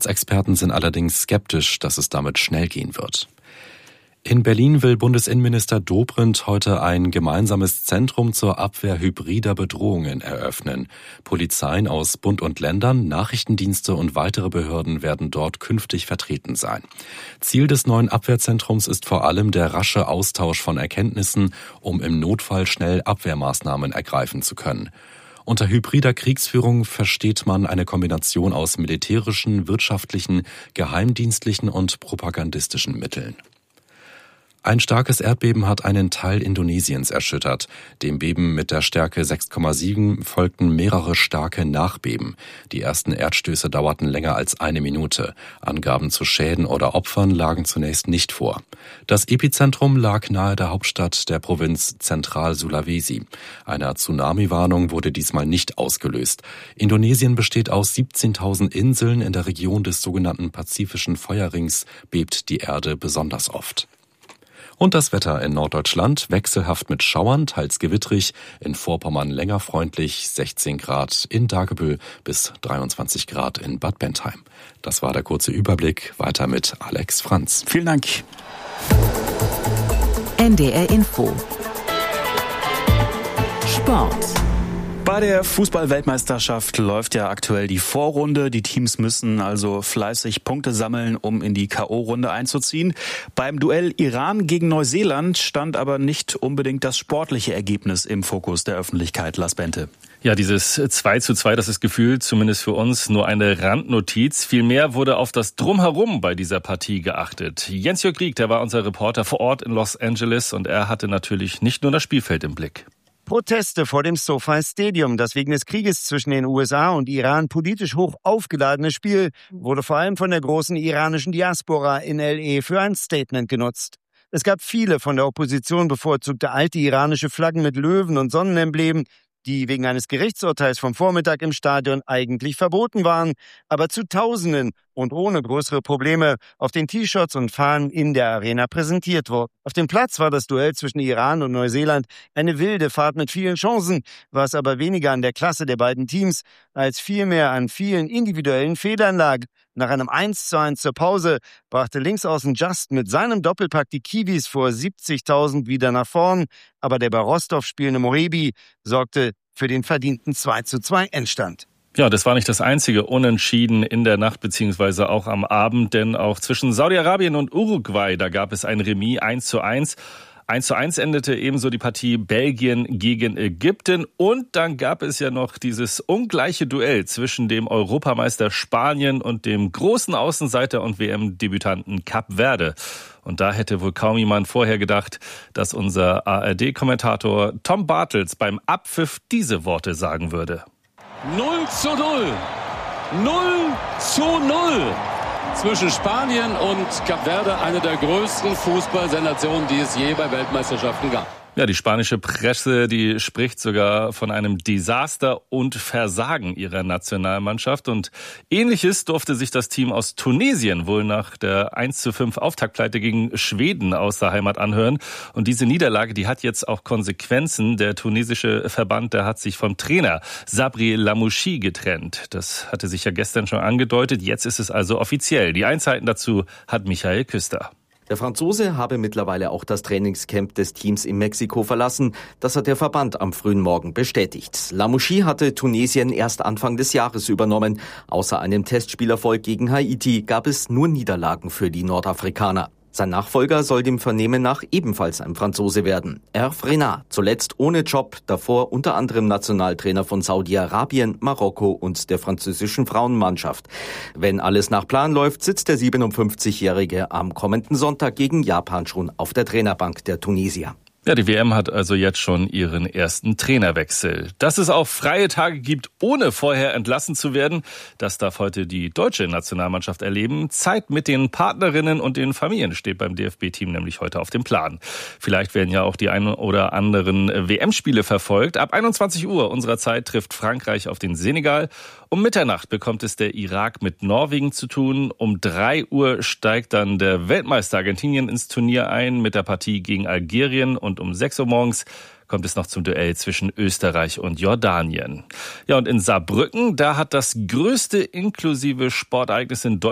Sicherheitsexperten sind allerdings skeptisch, dass es damit schnell gehen wird. In Berlin will Bundesinnenminister Dobrindt heute ein gemeinsames Zentrum zur Abwehr hybrider Bedrohungen eröffnen. Polizeien aus Bund und Ländern, Nachrichtendienste und weitere Behörden werden dort künftig vertreten sein. Ziel des neuen Abwehrzentrums ist vor allem der rasche Austausch von Erkenntnissen, um im Notfall schnell Abwehrmaßnahmen ergreifen zu können. Unter hybrider Kriegsführung versteht man eine Kombination aus militärischen, wirtschaftlichen, geheimdienstlichen und propagandistischen Mitteln. Ein starkes Erdbeben hat einen Teil Indonesiens erschüttert. Dem Beben mit der Stärke 6,7 folgten mehrere starke Nachbeben. Die ersten Erdstöße dauerten länger als 1 Minute. Angaben zu Schäden oder Opfern lagen zunächst nicht vor. Das Epizentrum lag nahe der Hauptstadt der Provinz Zentral-Sulawesi. Eine Tsunami-Warnung wurde diesmal nicht ausgelöst. Indonesien besteht aus 17.000 Inseln. In der Region des sogenannten Pazifischen Feuerrings bebt die Erde besonders oft. Und das Wetter in Norddeutschland wechselhaft mit Schauern, teils gewittrig, in Vorpommern länger freundlich, 16 Grad in Dagebüll bis 23 Grad in Bad Bentheim. Das war der kurze Überblick. Weiter mit Alex Franz. Vielen Dank. NDR Info. Sport. Bei der Fußball-Weltmeisterschaft läuft ja aktuell die Vorrunde. Die Teams müssen also fleißig Punkte sammeln, um in die K.O.-Runde einzuziehen. Beim Duell Iran gegen Neuseeland stand aber nicht unbedingt das sportliche Ergebnis im Fokus der Öffentlichkeit. Lars Bente. Ja, dieses 2:2, das ist gefühlt, zumindest für uns, nur eine Randnotiz. Vielmehr wurde auf das Drumherum bei dieser Partie geachtet. Jens-Jörg Rieck, der war unser Reporter vor Ort in Los Angeles und er hatte natürlich nicht nur das Spielfeld im Blick. Proteste vor dem SoFi Stadium. Das wegen des Krieges zwischen den USA und Iran politisch hoch aufgeladene Spiel wurde vor allem von der großen iranischen Diaspora in L.A. für ein Statement genutzt. Es gab viele von der Opposition bevorzugte alte iranische Flaggen mit Löwen und Sonnenemblemen, die wegen eines Gerichtsurteils vom Vormittag im Stadion eigentlich verboten waren, aber zu Tausenden und ohne größere Probleme auf den T-Shirts und Fahnen in der Arena präsentiert wurden. Auf dem Platz war das Duell zwischen Iran und Neuseeland eine wilde Fahrt mit vielen Chancen, was aber weniger an der Klasse der beiden Teams als vielmehr an vielen individuellen Fehlern lag. Nach einem 1:1 zur Pause brachte Linksaußen Just mit seinem Doppelpack die Kiwis vor 70.000 wieder nach vorn, aber der bei Rostov spielende Morebi sorgte für den verdienten 2:2 Endstand. Ja, das war nicht das einzige Unentschieden in der Nacht beziehungsweise auch am Abend, denn auch zwischen Saudi-Arabien und Uruguay, da gab es ein Remis 1:1. 1:1 endete ebenso die Partie Belgien gegen Ägypten. Und dann gab es ja noch dieses ungleiche Duell zwischen dem Europameister Spanien und dem großen Außenseiter und WM-Debütanten Kap Verde. Und da hätte wohl kaum jemand vorher gedacht, dass unser ARD-Kommentator Tom Bartels beim Abpfiff diese Worte sagen würde. 0:0. 0:0. Zwischen Spanien und Kap Verde, eine der größten Fußballsensationen, die es je bei Weltmeisterschaften gab. Ja, die spanische Presse, die spricht sogar von einem Desaster und Versagen ihrer Nationalmannschaft. Und Ähnliches durfte sich das Team aus Tunesien wohl nach der 1:5 Auftaktpleite gegen Schweden aus der Heimat anhören. Und diese Niederlage, die hat jetzt auch Konsequenzen. Der tunesische Verband, der hat sich vom Trainer Sabri Lamouchi getrennt. Das hatte sich ja gestern schon angedeutet. Jetzt ist es also offiziell. Die Einzelheiten dazu hat Michael Küster. Der Franzose habe mittlerweile auch das Trainingscamp des Teams in Mexiko verlassen. Das hat der Verband am frühen Morgen bestätigt. Lamouchi hatte Tunesien erst Anfang des Jahres übernommen. Außer einem Testspielerfolg gegen Haiti gab es nur Niederlagen für die Nordafrikaner. Sein Nachfolger soll dem Vernehmen nach ebenfalls ein Franzose werden. Hervé Renard, zuletzt ohne Job, davor unter anderem Nationaltrainer von Saudi-Arabien, Marokko und der französischen Frauenmannschaft. Wenn alles nach Plan läuft, sitzt der 57-Jährige am kommenden Sonntag gegen Japan schon auf der Trainerbank der Tunesier. Ja, die WM hat also jetzt schon ihren ersten Trainerwechsel. Dass es auch freie Tage gibt, ohne vorher entlassen zu werden, das darf heute die deutsche Nationalmannschaft erleben. Zeit mit den Partnerinnen und den Familien steht beim DFB-Team nämlich heute auf dem Plan. Vielleicht werden ja auch die ein oder anderen WM-Spiele verfolgt. Ab 21 Uhr unserer Zeit trifft Frankreich auf den Senegal. Um Mitternacht bekommt es der Irak mit Norwegen zu tun. Um 3 Uhr steigt dann der Weltmeister Argentinien ins Turnier ein mit der Partie gegen Algerien. Und um 6 Uhr morgens kommt es noch zum Duell zwischen Österreich und Jordanien. Ja, und in Saarbrücken, da hat das größte inklusive Sportereignis in Deutschland